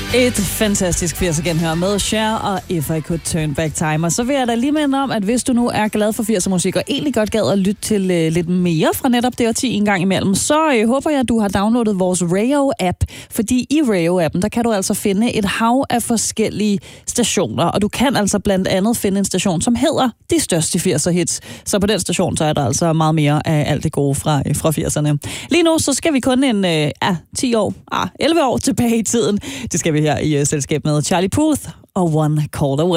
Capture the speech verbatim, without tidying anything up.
Et fantastisk firs igen her med Cher og If I Could Turn Back Time. Og så vil jeg da lige minde om, at hvis du nu er glad for firser musik og egentlig godt gad at lytte til uh, lidt mere fra netop det årti en gang imellem, så uh, håber jeg, at du har downloadet vores Rayo-app. Fordi i Rayo-appen, der kan du altså finde et hav af forskellige stationer. Og du kan altså blandt andet finde en station, som hedder De Største firser Hits. Så på den station, så er der altså meget mere af alt det gode fra, uh, fra firserne. Lige nu, så skal vi kun en uh, ja, ti år, ah, elleve år tilbage i tiden. Det skal vi her i uh, selskab med Charlie Puth og One Call Away.